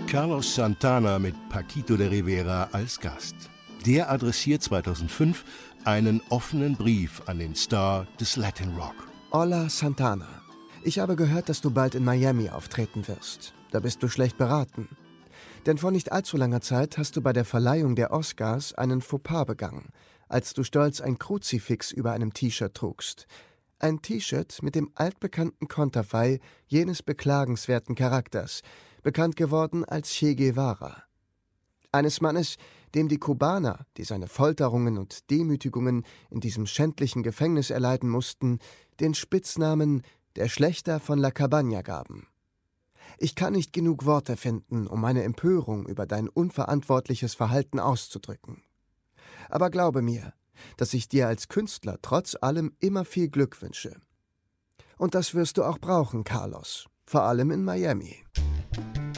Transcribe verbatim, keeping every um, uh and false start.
Carlos Santana mit Paquito de Rivera als Gast. Der adressiert zweitausendfünf einen offenen Brief an den Star des Latin Rock. Hola Santana, ich habe gehört, dass du bald in Miami auftreten wirst. Da bist du schlecht beraten. Denn vor nicht allzu langer Zeit hast du bei der Verleihung der Oscars einen Fauxpas begangen, als du stolz ein Kruzifix über einem T-Shirt trugst. Ein T-Shirt mit dem altbekannten Konterfei jenes beklagenswerten Charakters, bekannt geworden als Che Guevara. Eines Mannes, dem die Kubaner, die seine Folterungen und Demütigungen in diesem schändlichen Gefängnis erleiden mussten, den Spitznamen der Schlächter von La Cabaña gaben. Ich kann nicht genug Worte finden, um meine Empörung über dein unverantwortliches Verhalten auszudrücken. Aber glaube mir, dass ich dir als Künstler trotz allem immer viel Glück wünsche. Und das wirst du auch brauchen, Carlos, vor allem in Miami.